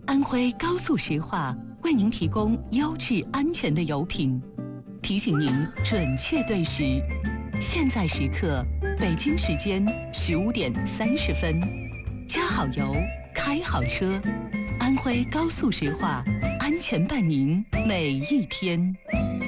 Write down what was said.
安徽高速石化为您提供优质安全的油品，提醒您准确对时。现在时刻，北京时间15点30分，加好油，开好车。安徽高速石化，安全伴您每一天。